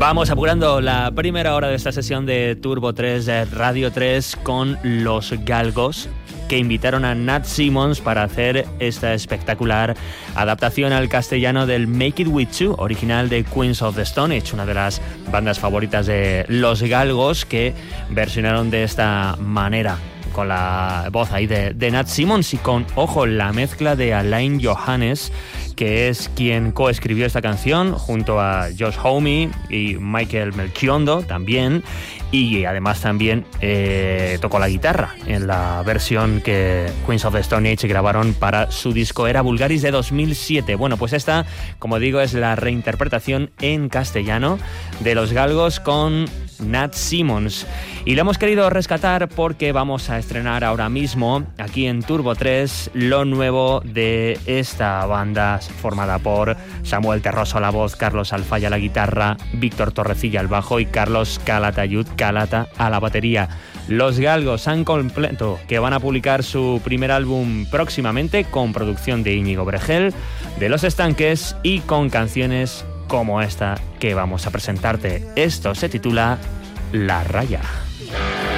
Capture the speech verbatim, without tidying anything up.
Vamos apurando la primera hora de esta sesión de Turbo tres de Radio tres con Los Galgos, que invitaron a Nat Simmons para hacer esta espectacular adaptación al castellano del Make It With You, original de Queens of the Stone Age, una de las bandas favoritas de Los Galgos, que versionaron de esta manera, con la voz ahí de, de Nat Simmons y con, ojo, la mezcla de Alain Johannes, que es quien coescribió esta canción junto a Josh Homme y Michael Melchiondo también, y además también eh, tocó la guitarra en la versión que Queens of the Stone Age grabaron para su disco Era Vulgaris de dos mil siete. Bueno, pues esta, como digo, es la reinterpretación en castellano de Los Galgos con Nat Simmons, y lo hemos querido rescatar porque vamos a estrenar ahora mismo aquí en Turbo tres lo nuevo de esta banda formada por Samuel Terroso a la voz, Carlos Alfaya a la guitarra, Víctor Torrecilla al bajo y Carlos Calatayud Calata a la batería. Los Galgos han completo que van a publicar su primer álbum próximamente, con producción de Íñigo Bregel, de Los Estanques, y con canciones como esta que vamos a presentarte. Esto se titula La Raya.